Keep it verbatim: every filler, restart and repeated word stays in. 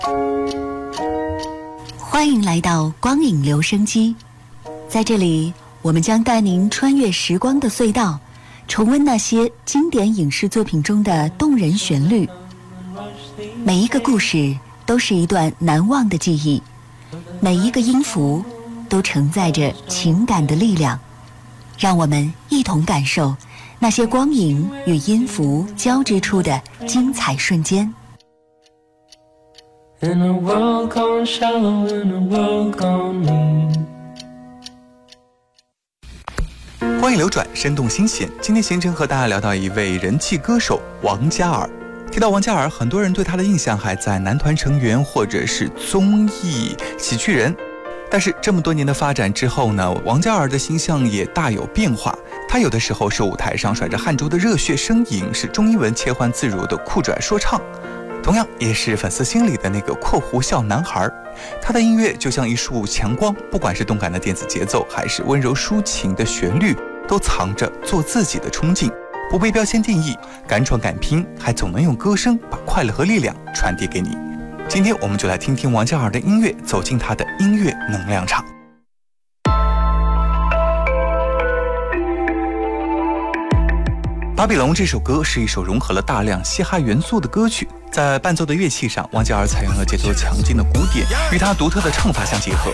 欢迎来到光影留声机，在这里我们将带您穿越时光的隧道，重温那些经典影视作品中的动人旋律。每一个故事都是一段难忘的记忆，每一个音符都承载着情感的力量。让我们一同感受那些光影与音符交织出的精彩瞬间。 In a world gone shallow, in a world gone mean。 欢迎流转，生动新鲜。今天行程和大家聊到一位人气歌手王嘉尔。提到王嘉尔，很多人对他的印象还在男团成员或者是综艺喜剧人。但是这么多年的发展之后呢，王嘉尔的形象也大有变化。他有的时候是舞台上甩着汗珠的热血身影，是中英文切换自如的酷拽说唱，同样也是粉丝心里的那个括弧笑男孩。他的音乐就像一束强光，不管是动感的电子节奏，还是温柔抒情的旋律，都藏着做自己的冲劲，不被标签定义，敢闯敢拼，还总能用歌声把快乐和力量传递给你。今天我们就来听听王嘉尔的音乐，走进他的音乐能量场。巴比龙这首歌是一首融合了大量嘻哈元素的歌曲，在伴奏的乐器上，王嘉尔采用了节奏强劲的鼓点，与他独特的唱法相结合，